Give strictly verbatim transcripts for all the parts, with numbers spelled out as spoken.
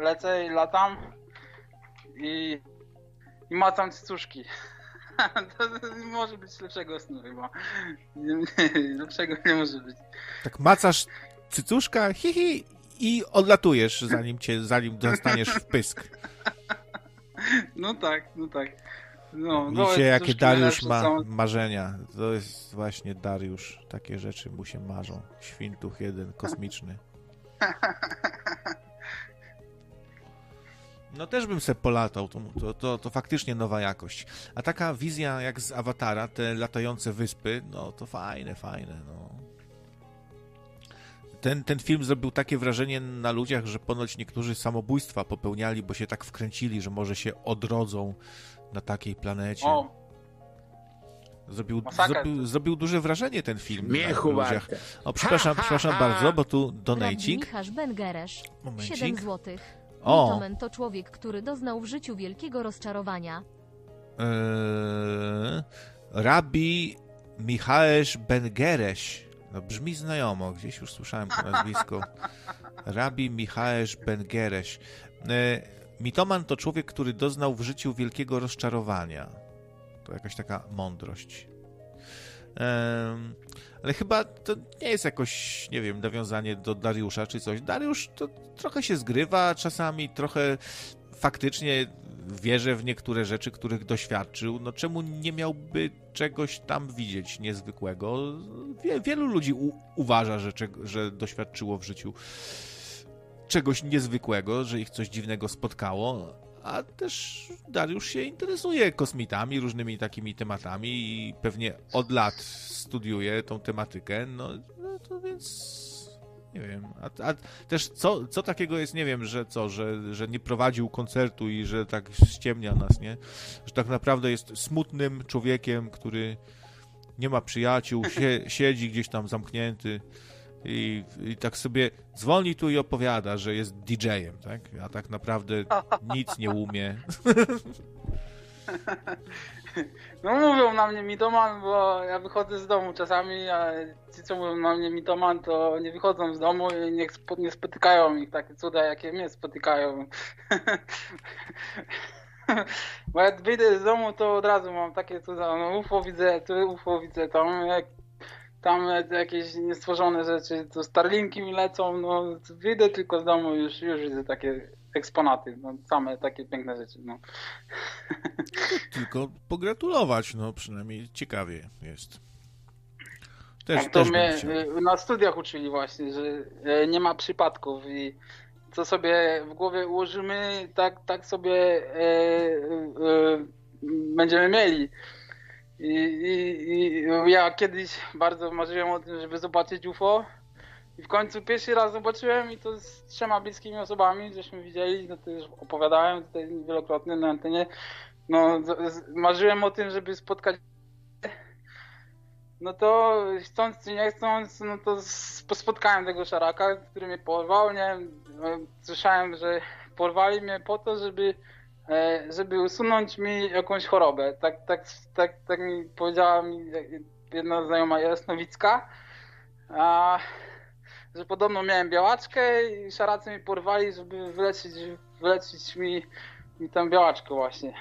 lecę i latam i, i macam cycuszki. To nie może być lepszego snu chyba. Nie, nie, lepszego nie może być. Tak macasz cycuszka, hihi, i odlatujesz, zanim cię, zanim dostaniesz w pysk. No tak, no tak. No, widzicie, jakie Dariusz ma są... marzenia. To jest właśnie Dariusz. Takie rzeczy mu się marzą. Świntuch jeden, kosmiczny. No też bym se polatał. To, to, to, to faktycznie nowa jakość. A taka wizja jak z Awatara, te latające wyspy, no to fajne, fajne, no. Ten, ten film zrobił takie wrażenie na ludziach, że ponoć niektórzy samobójstwa popełniali, bo się tak wkręcili, że może się odrodzą na takiej planecie. O. Zrobił, zrobił, zrobił duże wrażenie ten film na ludziach. O, przepraszam, Ha, ha, przepraszam ha. bardzo, bo tu donajcik. Michasz Bengeresz. Momencik. siedem złotych. O. Mitomen to człowiek, który doznał w życiu wielkiego rozczarowania. Eee, Rabbi Michaesz Bengeresz. No brzmi znajomo, gdzieś już słyszałem to nazwisko. Rabbi Michaesz Bengeresz. Eee, Mitoman to człowiek, który doznał w życiu wielkiego rozczarowania. To jakaś taka mądrość. Um, ale chyba to nie jest jakoś, nie wiem, nawiązanie do Dariusza czy coś. Dariusz to trochę się zgrywa, czasami trochę faktycznie wierzy w niektóre rzeczy, których doświadczył. No czemu nie miałby czegoś tam widzieć niezwykłego? Wie, wielu ludzi u, uważa, że, że doświadczyło w życiu czegoś niezwykłego, że ich coś dziwnego spotkało, a też Dariusz się interesuje kosmitami, różnymi takimi tematami i pewnie od lat studiuje tą tematykę, no, no to więc nie wiem, a, a też co, co takiego jest, nie wiem, że co, że, że nie prowadził koncertu i że tak ściemnia nas, nie? Że tak naprawdę jest smutnym człowiekiem, który nie ma przyjaciół, sie, siedzi gdzieś tam zamknięty i, i tak sobie dzwoni tu i opowiada, że jest didżejem, tak? A tak naprawdę nic nie umie. No mówią na mnie mitoman, bo ja wychodzę z domu czasami, a ci co mówią na mnie mitoman, to nie wychodzą z domu i nie, nie spotykają ich takie cuda, jakie mnie spotykają. Bo jak wyjdę z domu, to od razu mam takie cuda, no U F O widzę, tu U F O widzę, tam jak tam jakieś niestworzone rzeczy, to Starlinki mi lecą, no wyjdę tylko z domu, już, już widzę takie eksponaty, no same takie piękne rzeczy, no. Tylko pogratulować, no przynajmniej ciekawie jest. Też, tak to też mnie chciał. na studiach uczyli właśnie, że nie ma przypadków i co sobie w głowie ułożymy, tak, tak sobie e, e, będziemy mieli. I, i, I ja kiedyś bardzo marzyłem o tym, żeby zobaczyć U F O i w końcu pierwszy raz zobaczyłem i to z trzema bliskimi osobami, żeśmy widzieli, no to już opowiadałem tutaj wielokrotnie na antenie. No z, marzyłem o tym, żeby spotkać, no to chcąc czy nie chcąc, no to spotkałem tego szaraka, który mnie porwał, nie wiem, słyszałem, że porwali mnie po to, żeby żeby usunąć mi jakąś chorobę. Tak, tak, tak, tak mi powiedziała mi jedna znajoma jasnowicka, a, że podobno miałem białaczkę i szaracy mi porwali, żeby wyleczyć, wyleczyć mi, mi tę białaczkę właśnie.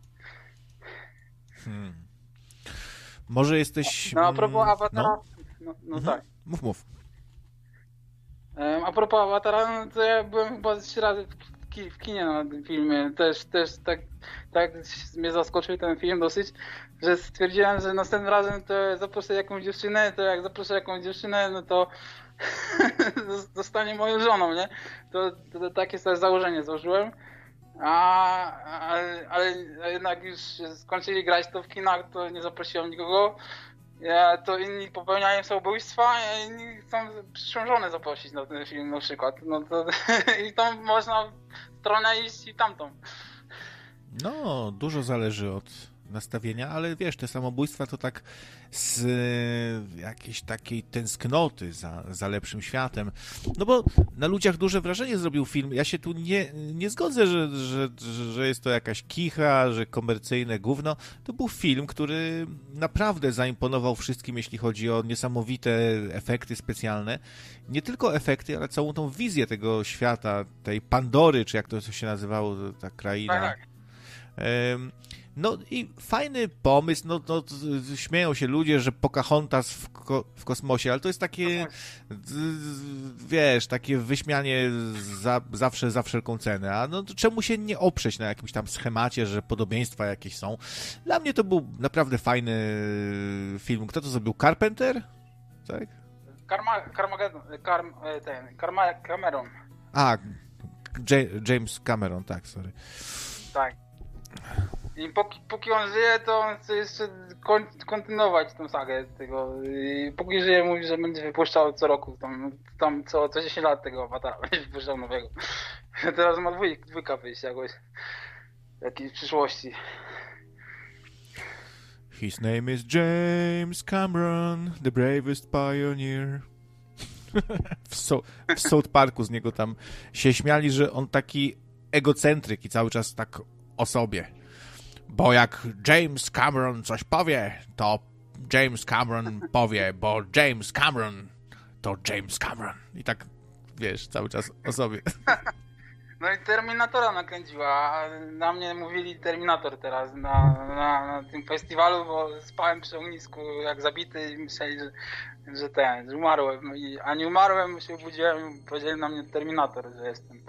Hmm. Może jesteś... No a propos Awatara... No, no, no mhm. tak. Mów, mów. A propos Awatara, no to ja byłem chyba trzy razy w, w kinie na tym filmie. Też, też tak, tak mnie zaskoczył ten film dosyć, że stwierdziłem, że następnym razem to zaproszę jakąś dziewczynę, to jak zaproszę jakąś dziewczynę, no to zostanie moją żoną, nie? To, to, to takie sobie założenie założyłem. A, ale, ale jednak już skończyli grać to w kinach, to nie zaprosiłem nikogo. Ja, to inni popełniają samobójstwa, a inni chcą przyszłą żonę zaprosić na ten film na przykład. No to i tam można w stronę iść i tamtą. No, dużo zależy od nastawienia, ale wiesz, te samobójstwa to tak z e, jakiejś takiej tęsknoty za, za lepszym światem. No bo na ludziach duże wrażenie zrobił film. Ja się tu nie, nie zgodzę, że, że, że jest to jakaś kicha, że komercyjne gówno. To był film, który naprawdę zaimponował wszystkim, jeśli chodzi o niesamowite efekty specjalne. Nie tylko efekty, ale całą tą wizję tego świata, tej Pandory, czy jak to się nazywało, ta kraina. Tak, tak. No i fajny pomysł, no, no śmieją się ludzie, że Pocahontas w, ko w kosmosie, ale to jest takie, wiesz, takie wyśmianie za, zawsze za wszelką cenę, a no czemu się nie oprzeć na jakimś tam schemacie, że podobieństwa jakieś są. Dla mnie to był naprawdę fajny film. Kto to zrobił? Carpenter? Tak? Karma, Karmageddon, Karm, ten, Karma, Cameron. A, J James Cameron, tak, sorry. Tak. I póki, póki on żyje, to on chce jeszcze kon, kontynuować tą sagę tego. I póki żyje, mówi, że będzie wypuszczał co roku, tam, tam co, co dziesięć lat tego awatara będzie wypuszczał nowego. Teraz ma dwój, dwójka wyjść jakoś. Jakiejś przyszłości. His name is James Cameron, the bravest pioneer. w, so, w South Parku z niego tam się śmiali, że on taki egocentryk i cały czas tak o sobie. Bo jak James Cameron coś powie, to James Cameron powie, bo James Cameron to James Cameron. I tak, wiesz, cały czas o sobie. No i Terminatora nakręciła, a na mnie mówili Terminator teraz na, na, na tym festiwalu, bo spałem przy ognisku jak zabity i myśleli, że, że ten, że umarłem. I, a nie umarłem, się obudziłem i powiedzieli na mnie Terminator, że jestem.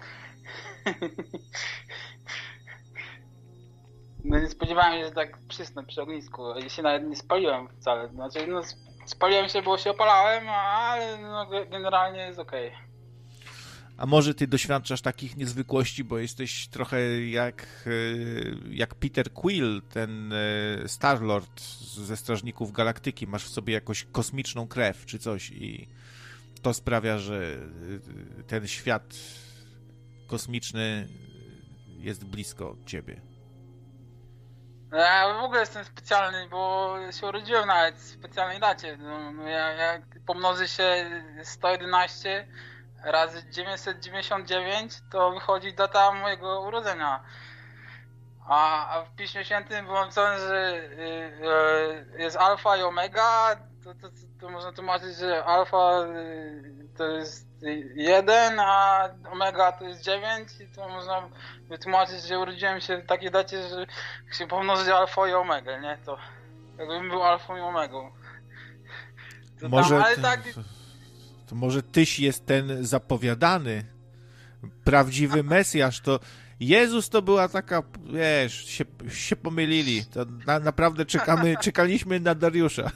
No nie spodziewałem się, że tak przysnę przy ognisku i się nawet nie spaliłem wcale. Znaczy, no spaliłem się, bo się opalałem, ale no, generalnie jest okej. Okay. A może ty doświadczasz takich niezwykłości, bo jesteś trochę jak, jak Peter Quill, ten Star-Lord ze Strażników Galaktyki. Masz w sobie jakąś kosmiczną krew czy coś i to sprawia, że ten świat kosmiczny jest blisko ciebie. Ja w ogóle jestem specjalny, bo się urodziłem nawet w specjalnej dacie. No, ja, jak pomnoży się sto jedenaście razy dziewięćset dziewięćdziesiąt dziewięć, to wychodzi data mojego urodzenia. A, a w Piśmie Świętym było napisane, że y, y, jest alfa i omega, to, to, to można tłumaczyć, że alfa y, to jest jeden, a omega to jest dziewięć i to można wytłumaczyć, że urodziłem się w takiej dacie, że jak się pomnoży alfa i omega, nie? To jakbym był alfą i omegą. To może, tam, ale to, tak... to może tyś jest ten zapowiadany, prawdziwy Mesjasz, to Jezus to była taka, wiesz, się, się pomylili. To na, naprawdę czekamy, czekaliśmy na Dariusza.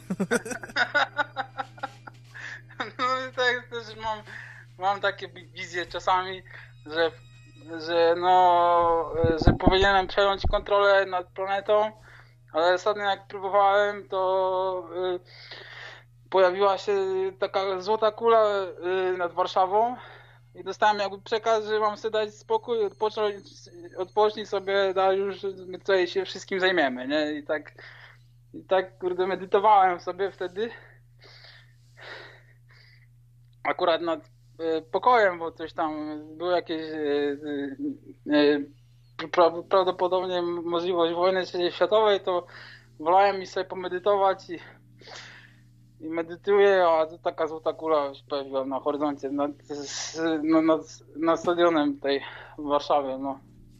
No tak też mam, mam takie wizje czasami, że, że no, że powinienem przejąć kontrolę nad planetą, ale ostatnio jak próbowałem, to y, pojawiła się taka złota kula y, nad Warszawą i dostałem jakby przekaz, że mam sobie dać spokój, odpocząć, odpocznij sobie, Dariusz, my tutaj się wszystkim zajmiemy, nie? I tak, i tak kurde medytowałem sobie wtedy. Akurat nad y, pokojem, bo coś tam było jakieś y, y, y, pra, prawdopodobnie możliwość wojny trzeciej światowej, to wolałem mi sobie pomedytować i, i medytuję, a tu taka złota kula się pojawiła na horyzoncie nad, no, nad, nad stadionem tutaj w Warszawie, no.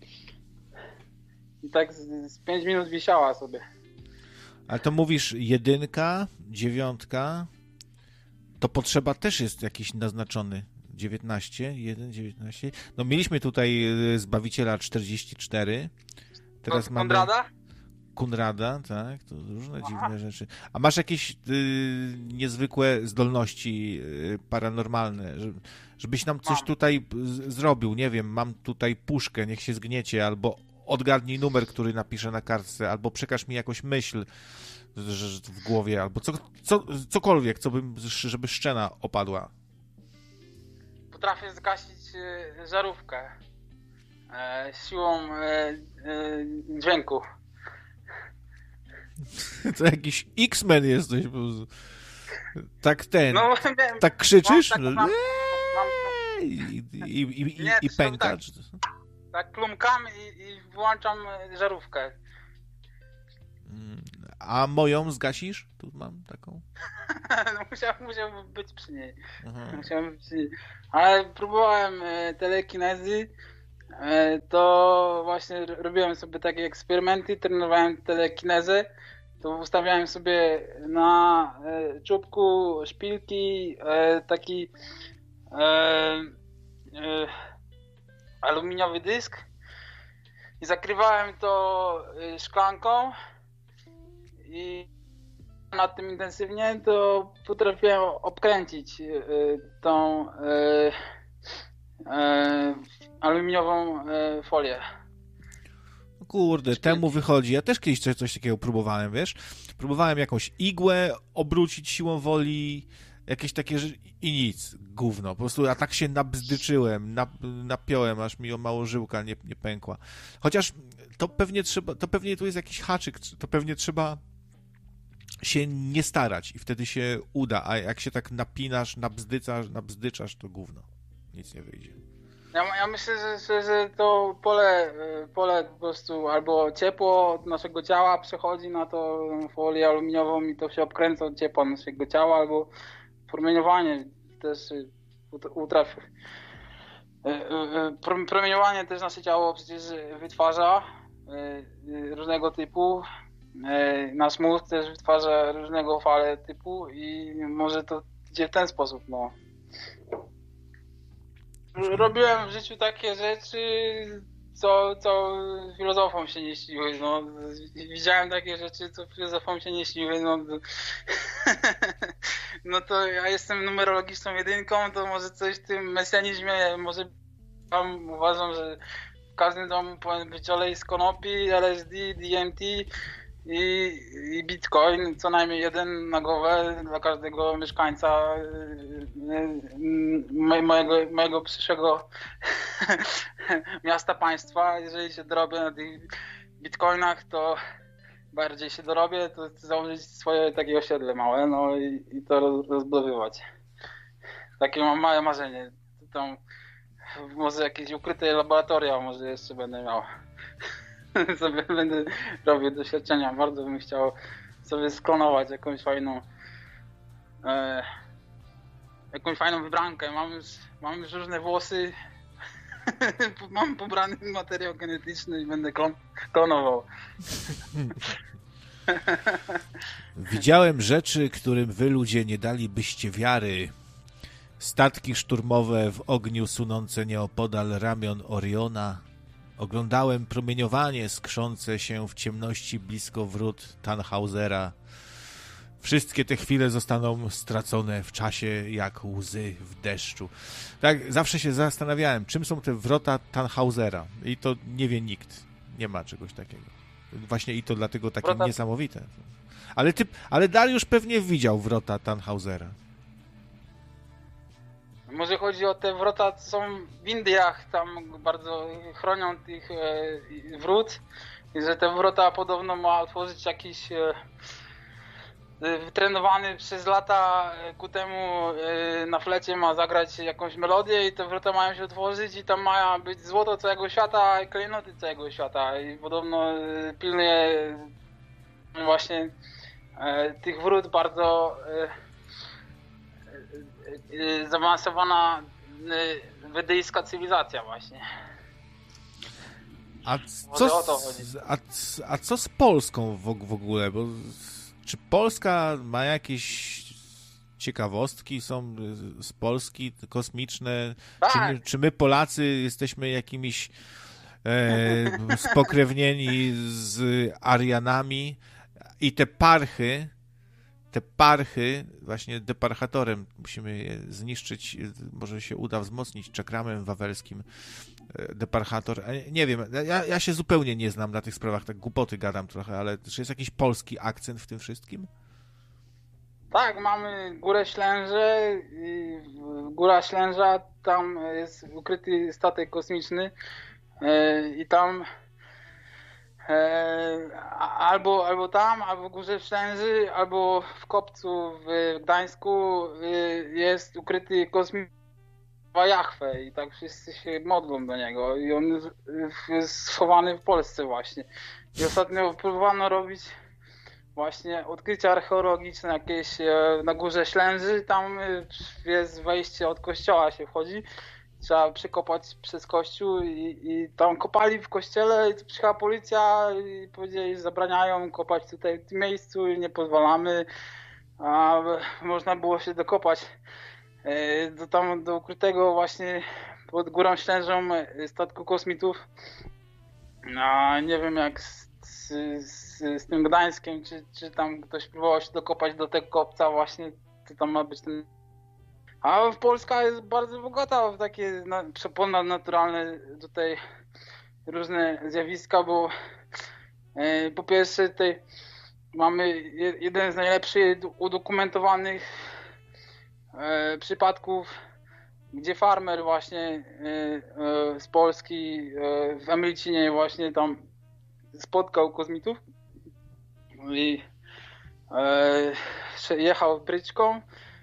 I tak z, z pięć minut wisiała sobie. Ale to mówisz jedynka, dziewiątka, to potrzeba też jest jakiś naznaczony. dziewiętnaście, jeden, dziewiętnaście. No mieliśmy tutaj Zbawiciela czterdzieści cztery. Teraz mamy Konrada? Kunrada, tak, to różne Aha. dziwne rzeczy. A masz jakieś y, niezwykłe zdolności y, paranormalne, że, żebyś nam coś mam. tutaj z, zrobił, nie wiem, mam tutaj puszkę, niech się zgniecie, albo odgadnij numer, który napiszę na kartce, albo przekaż mi jakąś myśl w głowie, albo co, co, cokolwiek, co bym, żeby szczena opadła. Potrafię zgasić y, żarówkę y, siłą y, y, dźwięku. To jakiś X-Men jesteś. Bo... Tak ten. No, tak krzyczysz? Mam, tak, mam, mam, I, i, i, i, nie, i pęka? Tak, tak klumkam i, i włączam żarówkę. A moją zgasisz? Tu mam taką. no, musiał, musiał być przy niej. Musiałem być przy niej. Ale próbowałem e, telekinezy. E, to właśnie robiłem sobie takie eksperymenty, trenowałem telekinezę. To ustawiałem sobie na e, czubku szpilki e, taki e, e, aluminiowy dysk i zakrywałem to e, szklanką i nad tym intensywnie to potrafiłem obkręcić e, tą e, e, aluminiową e, folię. Kurde, temu wychodzi. Ja też kiedyś coś, coś takiego próbowałem, wiesz? Próbowałem jakąś igłę obrócić siłą woli, jakieś takie rzeczy i nic, gówno. Po prostu ja tak się nabzdyczyłem, nap, napiąłem, aż mi o mało żyłka nie, nie pękła. Chociaż to pewnie trzeba, to pewnie tu jest jakiś haczyk, to pewnie trzeba się nie starać i wtedy się uda, a jak się tak napinasz, nabzdycasz, nabzdyczasz, to gówno. Nic nie wyjdzie. Ja, ja myślę, że, że, że to pole, pole po prostu albo ciepło od naszego ciała przechodzi na to folię aluminiową i to się obkręca od ciepła naszego ciała, albo promieniowanie też utrafi. Promieniowanie też nasze ciało przecież wytwarza różnego typu. Nasz mózg też wytwarza różnego fale typu i może to idzie w ten sposób, no. Robiłem w życiu takie rzeczy, co, co filozofom się nie śniły, no. Widziałem takie rzeczy, co filozofom się nie śniły, no. No to ja jestem numerologiczną jedynką, to może coś w tym mesjanizmie, może tam uważam, że w każdym domu powinien być olej z konopi, L S D, D M T i, i bitcoin, co najmniej jeden na głowę dla każdego mieszkańca mojego, mojego przyszłego miasta, państwa. Jeżeli się dorobię na tych bitcoinach, to bardziej się dorobię, to założyć swoje takie osiedle małe, no i, i to roz, rozbudowywać. Takie mam małe marzenie. Tam może jakieś ukryte laboratoria może jeszcze będę miał. sobie będę robił doświadczenia. Bardzo bym chciał sobie sklonować jakąś fajną e, jakąś fajną wybrankę. Mam już, mam już różne włosy. Mam pobrany materiał genetyczny i będę klon, klonował. Widziałem rzeczy, którym wy ludzie nie dalibyście wiary. Statki szturmowe w ogniu sunące nieopodal ramion Oriona. Oglądałem promieniowanie skrzące się w ciemności blisko wrót Tannhausera. Wszystkie te chwile zostaną stracone w czasie jak łzy w deszczu. Tak, zawsze się zastanawiałem, czym są te wrota Tannhausera. I to nie wie nikt. Nie ma czegoś takiego. Właśnie i to dlatego takie wrota... niesamowite. Ale, ty, ale Dariusz pewnie widział wrota Tannhausera. Może chodzi o te wrota, co są w Indiach, tam bardzo chronią tych e, wrót i że te wrota podobno ma otworzyć jakiś e, wytrenowany przez lata ku temu e, na flecie ma zagrać jakąś melodię i te wrota mają się otworzyć i tam ma być złoto całego świata i klejnoty całego świata i podobno e, pilnuje właśnie e, tych wrót bardzo e, zaawansowana wedyjska cywilizacja właśnie. A co, z, a, a co z Polską w, w ogóle? Bo czy Polska ma jakieś ciekawostki są z Polski kosmiczne? Tak. Czy, my, czy my Polacy jesteśmy jakimiś e, spokrewnieni z Arianami i te parchy Te parchy, właśnie deparchatorem musimy je zniszczyć, może się uda wzmocnić czakramem wawelskim deparchator. Nie wiem, ja, ja się zupełnie nie znam na tych sprawach, tak głupoty gadam trochę, ale czy jest jakiś polski akcent w tym wszystkim? Tak, mamy Górę Ślęże i Góra Ślęża, tam jest ukryty statek kosmiczny i tam E, albo, albo tam, albo w Górze Ślęży, albo w Kopcu w Gdańsku e, jest ukryty kosmita Jahwe i tak wszyscy się modlą do niego i on jest, jest schowany w Polsce właśnie. I ostatnio próbowano robić właśnie odkrycia archeologiczne jakieś e, na Górze Ślęży, tam e, jest wejście od kościoła się wchodzi. Trzeba przekopać przez kościół i, i tam kopali w kościele i tu przyjechała policja i powiedzieli, że zabraniają kopać tutaj w tym miejscu i nie pozwalamy, a można było się dokopać do tam do ukrytego właśnie pod Górą Ślężą statku kosmitów. A nie wiem jak z, z, z tym Gdańskiem, czy, czy tam ktoś próbował się dokopać do tego kopca właśnie, to tam ma być ten. A Polska jest bardzo bogata w takie ponadnaturalne tutaj różne zjawiska, bo e, po pierwsze tutaj mamy jeden z najlepszych udokumentowanych e, przypadków, gdzie farmer właśnie e, e, z Polski e, w Emilcinie właśnie tam spotkał kosmitów i e, jechał bryczką.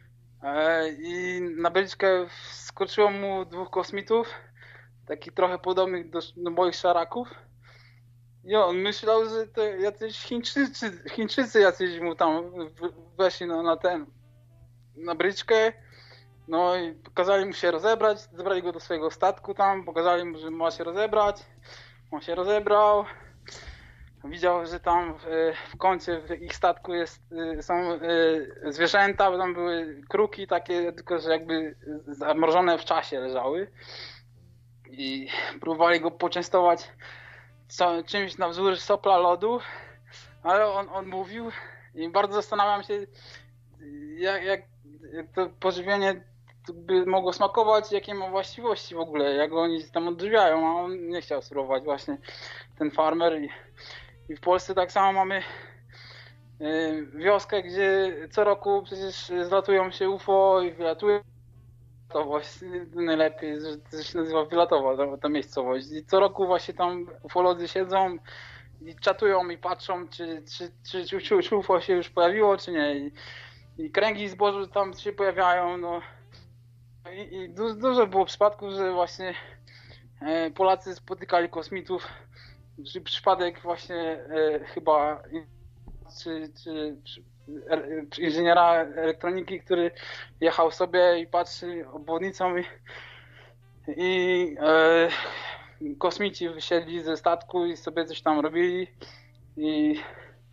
I na bryczkę wskoczyło mu dwóch kosmitów, takich trochę podobnych do, do moich szaraków. I on myślał, że to jacyś Chińczycy, Chińczycy jacyś mu tam weszli na, na ten, na bryczkę. No i pokazali mu się rozebrać, zabrali go do swojego statku tam, pokazali mu, że ma się rozebrać. On się rozebrał. Widział, że tam w kącie w ich statku jest, są zwierzęta, bo tam były kruki takie, tylko że jakby zamrożone w czasie leżały. I próbowali go poczęstować co, czymś na wzór sopla lodu, ale on, on mówił i bardzo zastanawiam się, jak, jak, jak to pożywienie by mogło smakować, jakie ma właściwości w ogóle, jak oni tam odżywiają, a on nie chciał spróbować właśnie ten farmer. I, i w Polsce tak samo mamy wioskę, gdzie co roku przecież zlatują się U F O i wylatują. To właśnie najlepiej, że to się nazywa Wylatowa, ta, ta miejscowość. I co roku właśnie tam ufolodzy siedzą i czatują i patrzą, czy, czy, czy, czy, czy, czy U F O się już pojawiło, czy nie. I, i kręgi zbożu tam się pojawiają. No. I, i du, dużo było przypadków, że właśnie e, Polacy spotykali kosmitów. Przypadek właśnie e, chyba czy, czy, czy inżyniera elektroniki, który jechał sobie i patrzy obwodnicą i, i e, kosmici wysiedli ze statku i sobie coś tam robili i,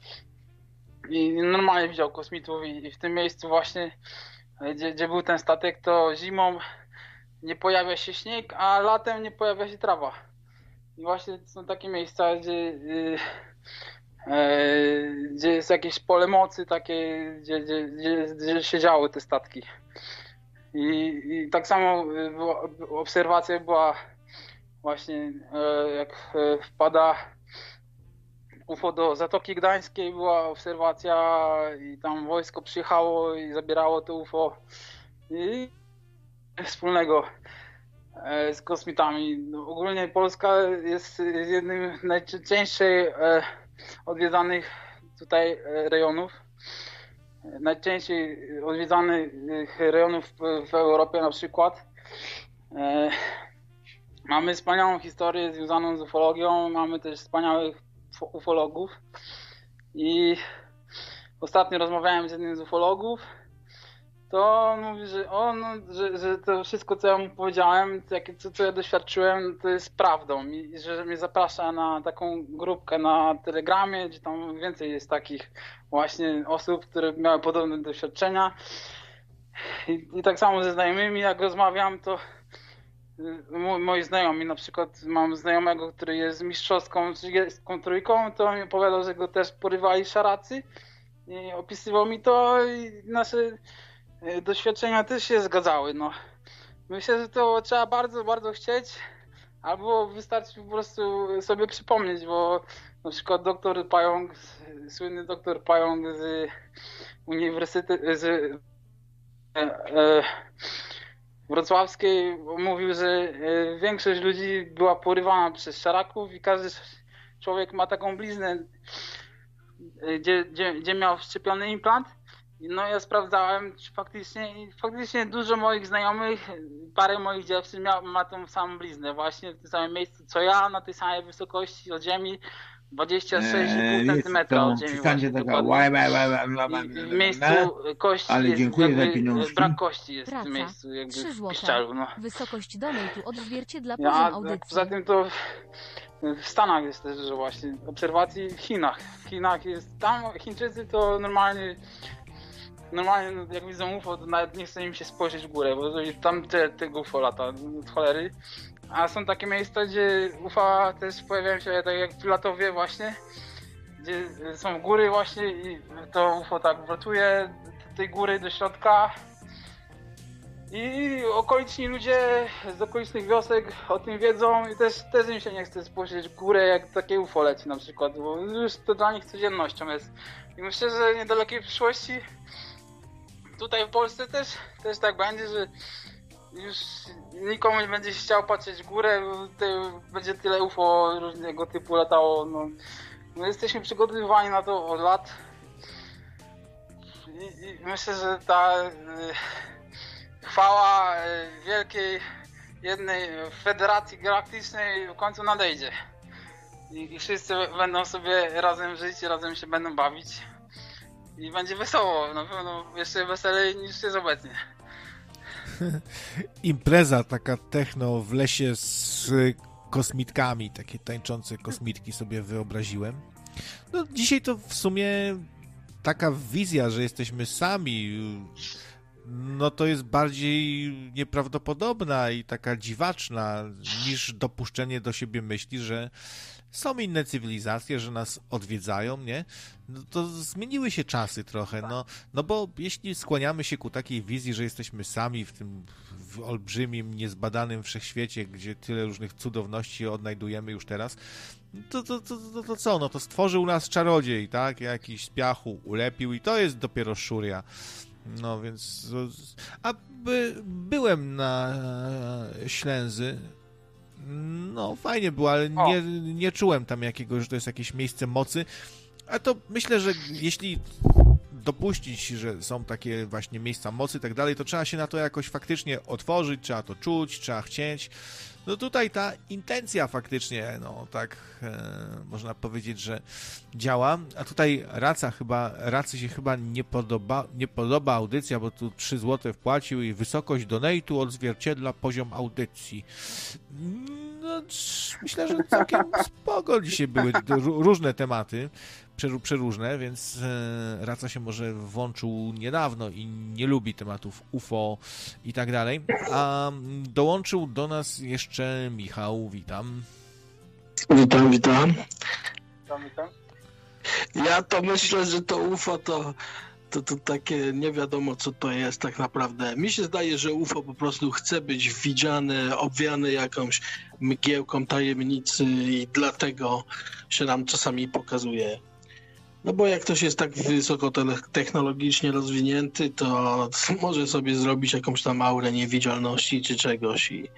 i normalnie widział kosmitów i, i w tym miejscu właśnie, gdzie, gdzie był ten statek, to zimą nie pojawia się śnieg, a latem nie pojawia się trawa. I właśnie są takie miejsca, gdzie yy, gdzie jest jakieś pole mocy takie, gdzie, gdzie, gdzie, gdzie siedziały te statki. I, i tak samo była, obserwacja była właśnie jak wpada U F O do Zatoki Gdańskiej, była obserwacja i tam wojsko przyjechało i zabierało to U F O i wspólnego z kosmitami. No, ogólnie Polska jest jednym z najczęściej odwiedzanych tutaj rejonów. Najczęściej odwiedzanych rejonów w Europie na przykład. Mamy wspaniałą historię związaną z ufologią, mamy też wspaniałych ufologów i ostatnio rozmawiałem z jednym z ufologów, to on mówi, że, on, że, że to wszystko, co ja mu powiedziałem, to, co ja doświadczyłem, to jest prawdą i że mnie zaprasza na taką grupkę na Telegramie, gdzie tam więcej jest takich właśnie osób, które miały podobne doświadczenia. I, i tak samo ze znajomymi, jak rozmawiam, to moi znajomi, na przykład mam znajomego, który jest mistrzowską trzydziestką trójką, to mi opowiadał, że go też porywali szaracy i opisywał mi to i nasze doświadczenia też się zgadzały. No. Myślę, że to trzeba bardzo, bardzo chcieć, albo wystarczy po prostu sobie przypomnieć, bo na przykład doktor Pająk, słynny doktor Pająk z Uniwersytetu z e, e, wrocławskiej mówił, że większość ludzi była porywana przez szaraków i każdy człowiek ma taką bliznę, gdzie, gdzie, gdzie miał wszczepiony implant. No ja sprawdzałem, czy faktycznie, i faktycznie dużo moich znajomych, parę moich dziewczyn mia, ma tą samą bliznę właśnie w tym samym miejscu co ja, na tej samej wysokości od ziemi, dwadzieścia sześć i pół centymetra od ziemi właśnie, taka w miejscu kości ale jest dziękuję za jakby, pieniążki. brak kości jest w Praca. tym miejscu, jakby trzy w złote. piszczalu, no. Wysokość donate'u odzwierciedla Ja, poziom a audycji. poza tym to w Stanach jest też dużo właśnie obserwacji, w Chinach. W Chinach jest, tam Chińczycy to normalnie Normalnie jak widzą U F O, to nawet nie chce im się spojrzeć w górę, bo tam te, tego U F O lata od cholery. A są takie miejsca, gdzie U F O też pojawiają się tak jak w Pilatowie właśnie, gdzie są góry właśnie i to U F O tak wlatuje z tej góry do środka. I okoliczni ludzie z okolicznych wiosek o tym wiedzą i też, też im się nie chce spojrzeć w górę, jak takie U F O leci na przykład, bo już to dla nich codziennością jest. I myślę, że w niedalekiej przyszłości tutaj w Polsce też, też tak będzie, że już nikomu nie będzie się chciał patrzeć w górę, bo tutaj będzie tyle U F O różnego typu latało. No, no jesteśmy przygotowywani na to od lat i, i myślę, że ta y, chwała y, wielkiej jednej federacji galaktycznej w końcu nadejdzie. I, I wszyscy będą sobie razem żyć, razem się będą bawić. I będzie wesoło, na pewno jeszcze weselej niż jest obecnie. Impreza taka techno w lesie z kosmitkami, takie tańczące kosmitki sobie wyobraziłem. No dzisiaj to w sumie taka wizja, że jesteśmy sami, no to jest bardziej nieprawdopodobna i taka dziwaczna niż dopuszczenie do siebie myśli, że są inne cywilizacje, że nas odwiedzają, nie? No to zmieniły się czasy trochę, no, no bo jeśli skłaniamy się ku takiej wizji, że jesteśmy sami w tym w olbrzymim, niezbadanym wszechświecie, gdzie tyle różnych cudowności odnajdujemy już teraz, to, to, to, to, to co? No to stworzył nas czarodziej, tak? Jakiś z piachu ulepił i to jest dopiero szuria. No więc... A by, byłem na Ślęzy. No, fajnie było, ale nie, nie czułem tam jakiegoś, że to jest jakieś miejsce mocy. A to myślę, że jeśli dopuścić, że są takie właśnie miejsca mocy i tak dalej, to trzeba się na to jakoś faktycznie otworzyć, trzeba to czuć, trzeba chcieć. No tutaj ta intencja faktycznie, no tak e, można powiedzieć, że działa. A tutaj Raca chyba, Racy się chyba nie podoba, nie podoba audycja, bo tu trzy złote wpłacił i wysokość donate'u odzwierciedla poziom audycji. No, myślę, że całkiem spoko dzisiaj były różne tematy, przeróżne, więc Raca się może włączył niedawno i nie lubi tematów U F O i tak dalej. A dołączył do nas jeszcze Michał, witam. Witam, witam. Witam, witam. Ja to myślę, że to U F O to, to, to takie nie wiadomo co to jest tak naprawdę. Mi się zdaje, że U F O po prostu chce być widziane, obwiane jakąś mgiełką tajemnicy i dlatego się nam czasami pokazuje. No bo jak ktoś jest tak wysoko technologicznie rozwinięty, to może sobie zrobić jakąś tam aurę niewidzialności czy czegoś i,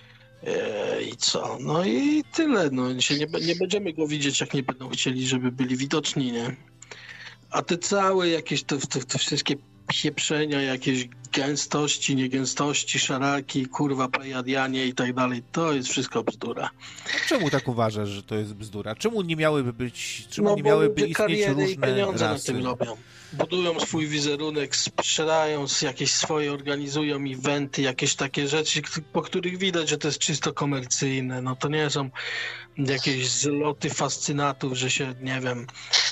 i co? No i tyle. No, się nie, nie będziemy go widzieć, jak nie będą chcieli, żeby byli widoczni, nie? A te całe jakieś te, te, te wszystkie pieprzenia, jakieś gęstości, niegęstości, szaraki, kurwa, pajadianie i tak dalej, to jest wszystko bzdura. A czemu tak uważasz, że to jest bzdura? Czemu nie miałyby być, czemu no, nie miałyby istnieć kariery różne i pieniądze rasy? na tym robią. Budują swój wizerunek, sprzedają jakieś swoje, organizują eventy, jakieś takie rzeczy, po których widać, że to jest czysto komercyjne. No to nie są jakieś zloty fascynatów, że się, nie wiem,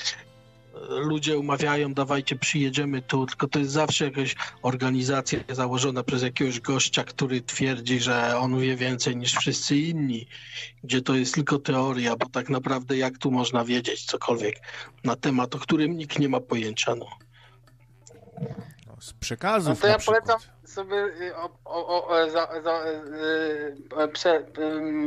ludzie umawiają, dawajcie, przyjedziemy tu, tylko to jest zawsze jakaś organizacja założona przez jakiegoś gościa, który twierdzi, że on wie więcej niż wszyscy inni, gdzie to jest tylko teoria, bo tak naprawdę jak tu można wiedzieć cokolwiek na temat, o którym nikt nie ma pojęcia, no. No, z przekazów No to na ja przykład. polecam sobie o, o, o, za, za, y, prze, y,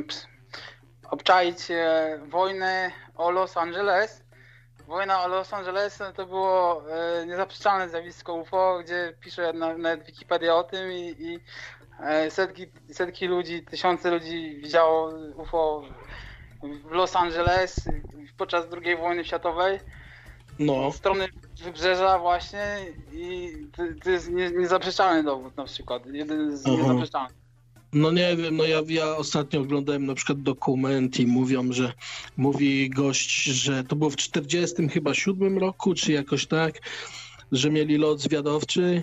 obczaić wojnę o Los Angeles. Wojna o Los Angeles to było e, niezaprzeczalne zjawisko U F O, gdzie pisze na, nawet Wikipedia o tym i, i e, setki, setki ludzi, tysiące ludzi widziało U F O w Los Angeles, podczas drugiej wojny światowej. No. Od strony wybrzeża właśnie i to, to jest nie, niezaprzeczalny dowód na przykład. Jeden z Aha. niezaprzeczalnych. No nie wiem, no ja, ja ostatnio oglądałem na przykład dokument i mówią, że mówi gość, że to było w czterdziestym chyba siódmym roku, czy jakoś tak, że mieli lot zwiadowczy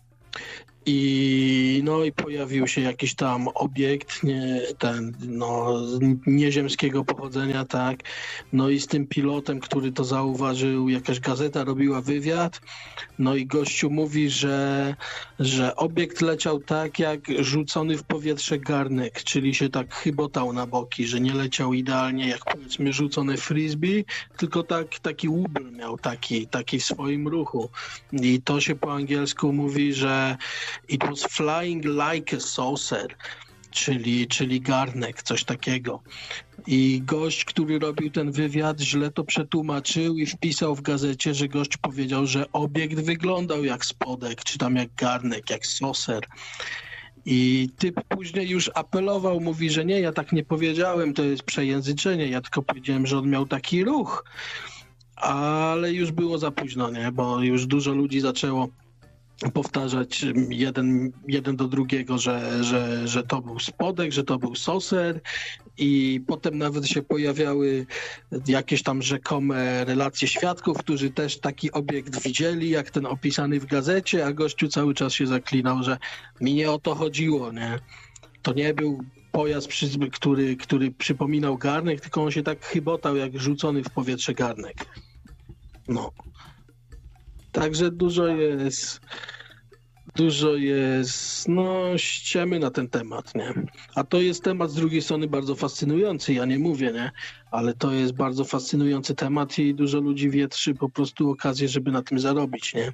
i no i pojawił się jakiś tam obiekt, nie, ten, no, nieziemskiego pochodzenia, tak, no i z tym pilotem, który to zauważył, jakaś gazeta robiła wywiad, no i gościu mówi, że, że obiekt leciał tak jak rzucony w powietrze garnek, czyli się tak chybotał na boki, że nie leciał idealnie jak powiedzmy rzucone frisbee, tylko tak, taki łubl miał taki, taki w swoim ruchu i to się po angielsku mówi, że it was flying like a saucer, czyli, czyli garnek, coś takiego. I gość, który robił ten wywiad, źle to przetłumaczył i wpisał w gazecie, że gość powiedział, że obiekt wyglądał jak spodek, czy tam jak garnek, jak saucer. I typ później już apelował, mówi, że nie, ja tak nie powiedziałem, to jest przejęzyczenie, ja tylko powiedziałem, że on miał taki ruch. Ale już było za późno, nie? Bo już dużo ludzi zaczęło powtarzać jeden, jeden do drugiego, że, że, że to był spodek, że to był saucer i potem nawet się pojawiały jakieś tam rzekome relacje świadków, którzy też taki obiekt widzieli, jak ten opisany w gazecie, a gościu cały czas się zaklinał, że mi nie o to chodziło, nie? To nie był pojazd, który, który przypominał garnek, tylko on się tak chybotał, jak rzucony w powietrze garnek. No. Także dużo jest, dużo jest, no, ściemy na ten temat, nie? A to jest temat z drugiej strony bardzo fascynujący, ja nie mówię, nie? Ale to jest bardzo fascynujący temat i dużo ludzi wietrzy po prostu okazję, żeby na tym zarobić, nie?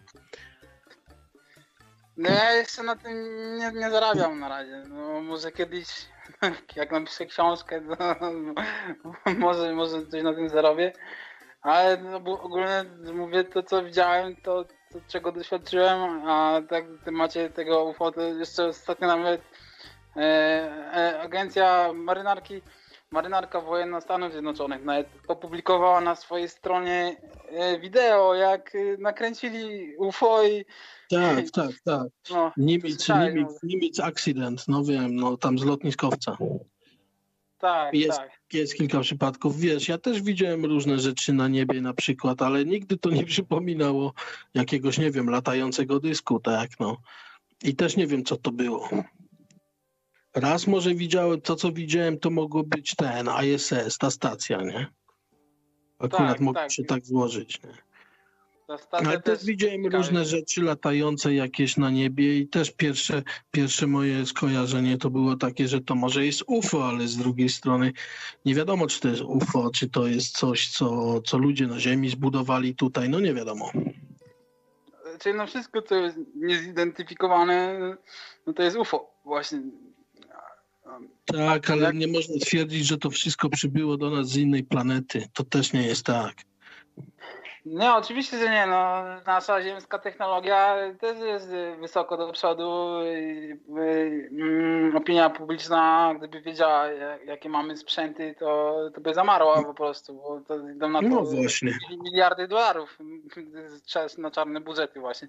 No ja jeszcze na tym nie, nie zarabiam na razie. No może kiedyś, jak napiszę książkę, to może, może coś na tym zarobię. Ale no, bo ogólnie mówię to, co widziałem, to, to czego doświadczyłem, a tak w temacie tego U F O to jeszcze ostatnio nawet e, e, agencja marynarki, marynarka wojenna Stanów Zjednoczonych nawet opublikowała na swojej stronie e, wideo, jak nakręcili U F O i Tak, tak, tak. no, Nimitz, tak, Nimitz, no. Nimitz accident, no wiem, no tam z lotniskowca. Tak, Jest, tak. jest kilka przypadków. Wiesz, ja też widziałem różne rzeczy na niebie na przykład, ale nigdy to nie przypominało jakiegoś, nie wiem, latającego dysku, tak, no. I też nie wiem, co to było. Raz może widziałem, to co widziałem, to mogło być ten I S S, ta stacja, nie? Akurat Tak, mogło tak. się tak złożyć, nie? Ta stacja Ale też widziałem ciekawe. różne rzeczy latające jakieś na niebie i też pierwsze, pierwsze moje skojarzenie to było takie, że to może jest U F O, ale z drugiej strony nie wiadomo, czy to jest U F O, czy to jest coś, co, co ludzie na Ziemi zbudowali tutaj, no nie wiadomo. Czyli no wszystko, co jest niezidentyfikowane, no to jest U F O właśnie. Tak, ale Jak- nie można twierdzić, że to wszystko przybyło do nas z innej planety. To też nie jest tak. Nie, oczywiście, że nie. No, nasza ziemska technologia też jest wysoko do przodu. I, i, mm, opinia publiczna, gdyby wiedziała, jak- jakie mamy sprzęty, to, to by zamarła po prostu, bo to idą na to No właśnie. miliardy dolarów czas na czarne budżety właśnie.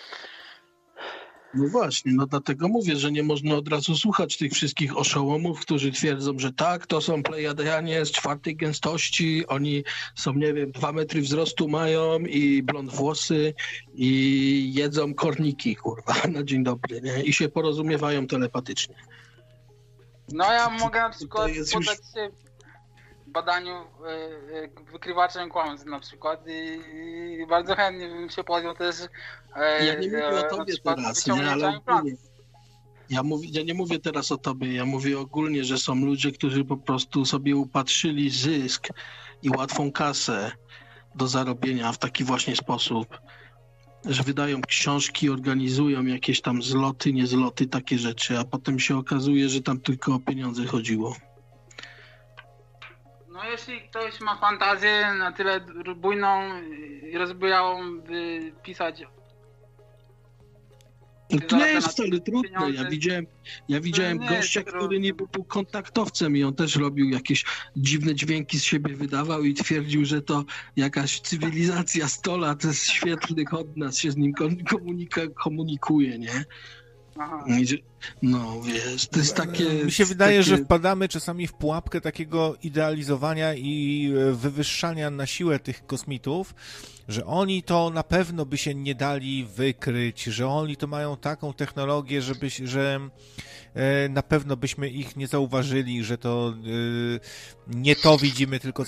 No właśnie, no dlatego mówię, że nie można od razu słuchać tych wszystkich oszołomów, którzy twierdzą, że tak, to są Plejadianie z czwartej gęstości, oni są, nie wiem, dwa metry wzrostu mają i blond włosy i jedzą korniki, kurwa, na dzień dobry, nie? I się porozumiewają telepatycznie. No ja mogę na przykład jest już- podać się badaniu y, y, wykrywaczem kłamstw na przykład i, i bardzo chętnie bym się podjął też y, Ja nie mówię o y, na tobie przykład teraz, nie, ale wyciągnięcia implantów. ogólnie. Ja, mówię, ja nie mówię teraz o tobie, ja mówię ogólnie, że są ludzie, którzy po prostu sobie upatrzyli zysk i łatwą kasę do zarobienia w taki właśnie sposób, że wydają książki, organizują jakieś tam zloty, niezloty, takie rzeczy, a potem się okazuje, że tam tylko o pieniądze chodziło. No jeśli ktoś ma fantazję na tyle bujną i rozbujałą, by pisać To nie jest wcale trudne. Ja widziałem, ja widziałem nie gościa, jest który trudne. niby był kontaktowcem i on też robił jakieś dziwne dźwięki z siebie wydawał i twierdził, że to jakaś cywilizacja sto lat świetlnych od nas się z nim kon- komunika- komunikuje, nie? Aha. I że- No wiesz, to jest takie... Mi się wydaje, takie... że wpadamy czasami w pułapkę takiego idealizowania i wywyższania na siłę tych kosmitów, że oni to na pewno by się nie dali wykryć, że oni to mają taką technologię, żeby, że e, na pewno byśmy ich nie zauważyli, że to e, nie to widzimy, tylko